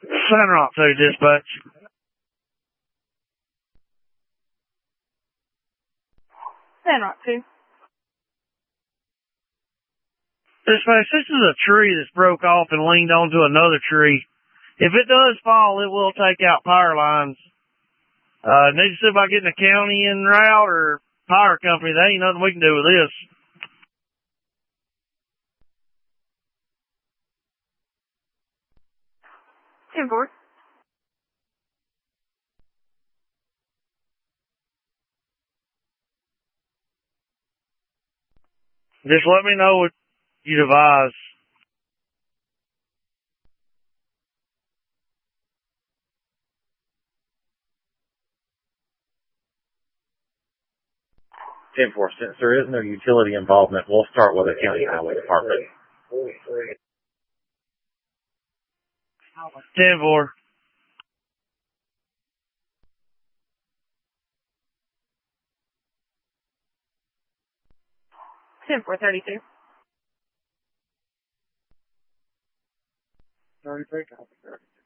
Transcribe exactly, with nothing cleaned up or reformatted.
San Rock two, dispatch. San Rock two. Dispatch, this is a tree that's broke off and leaned onto another tree. If it does fall, it will take out power lines. Uh, need to see about getting the county in route or power company. There ain't nothing we can do with this. ten four. Just let me know what you devise. ten four, since there is no utility involvement, we'll start with the county highway department. ten four. ten four thirty-two. thirty-three, copy thirty-two.